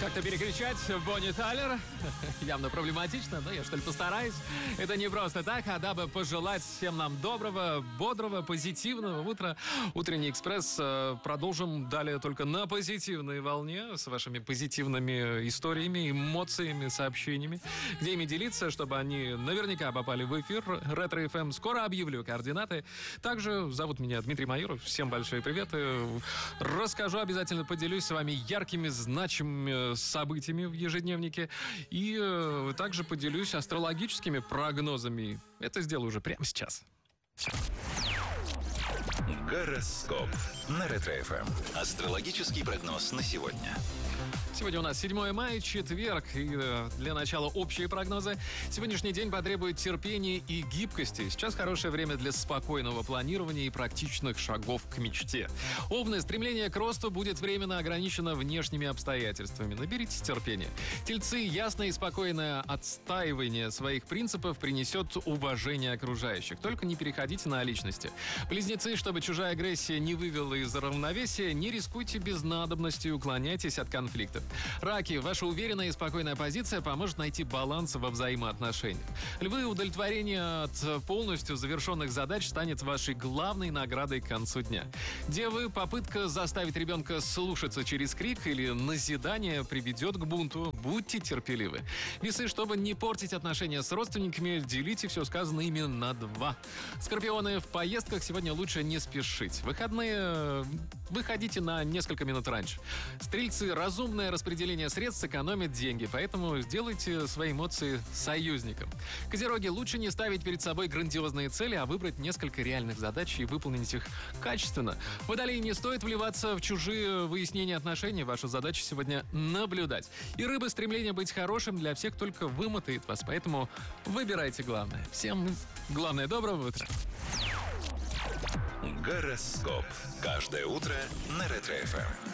Как-то перекричать Бонни Тайлер явно проблематично, но я, что ли, постараюсь. Это не просто так, а дабы пожелать всем нам доброго, бодрого, позитивного утра. Утренний экспресс продолжим далее только на позитивной волне с вашими позитивными историями, эмоциями, сообщениями. Где ими делиться, чтобы они наверняка попали в эфир. Ретро ФМ. Скоро объявлю координаты. Также зовут меня Дмитрий Майоров. Всем большие приветы. Расскажу, обязательно поделюсь с вами яркими, значимыми событиями в ежедневнике. И также поделюсь астрологическими прогнозами. Это сделаю уже прямо сейчас. Гороскоп на Ретро-ФМ. Астрологический прогноз на сегодня. Сегодня у нас 7 мая, четверг, и для начала общие прогнозы. Сегодняшний день потребует терпения и гибкости. Сейчас хорошее время для спокойного планирования и практичных шагов к мечте. Овны, стремление к росту будет временно ограничено внешними обстоятельствами. Наберитесь терпения. Тельцы, ясное и спокойное отстаивание своих принципов принесет уважение окружающих. Только не переходите на личности. Близнецы, чтобы чужая агрессия не вывела из равновесия, не рискуйте без надобности и уклоняйтесь от конфликтов. Раки, ваша уверенная и спокойная позиция поможет найти баланс во взаимоотношениях. Львы, удовлетворение от полностью завершенных задач станет вашей главной наградой к концу дня. Девы, попытка заставить ребенка слушаться через крик или назидание приведет к бунту. Будьте терпеливы. Весы, чтобы не портить отношения с родственниками, делите все сказанное ими на 2. Скорпионы, в поездках сегодня лучше не спешить. Выходные выходите на несколько минут раньше. Стрельцы, разумное распределение средств экономит деньги, поэтому сделайте свои эмоции союзником. Козероги, лучше не ставить перед собой грандиозные цели, а выбрать несколько реальных задач и выполнить их качественно. Водолеи, не стоит вливаться в чужие выяснения отношений, ваша задача сегодня наблюдать. И рыбы, стремление быть хорошим для всех только вымотает вас, поэтому выбирайте главное. Всем главное, доброго утра. Гороскоп. Каждое утро на Ретро-ФМ.